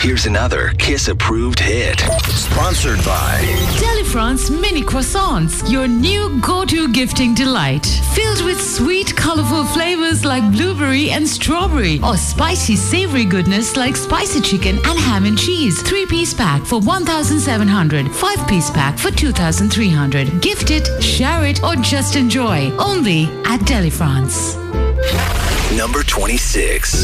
Here's another Kiss-approved hit. Sponsored by Delifrance Mini Croissants, your new go-to gifting delight. Filled with sweet, colorful flavors like blueberry and strawberry, or spicy, savory goodness like spicy chicken and ham and cheese. 3-piece pack for 1,700. 5-piece pack for 2,300. Gift it, share it, or just enjoy. Only at Delifrance. number 26.